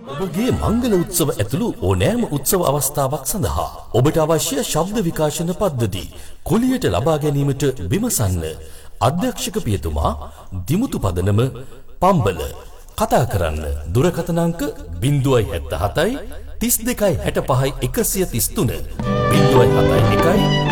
ඔබගේ මංගල උත්සව ඇතුළු ඕනෑම උත්සව අවස්ථාවක් සඳහා ඔබට අවශ්‍ය ශබ්ද විකාශන පද්ධති කුලියට ලබා ගැනීමට විමසන්න. අධ්‍යක්ෂක පියතුමා දිමුතු පදනම පම්බල. කතා කරන්න දුරකථන අංක 077 32 65 133 071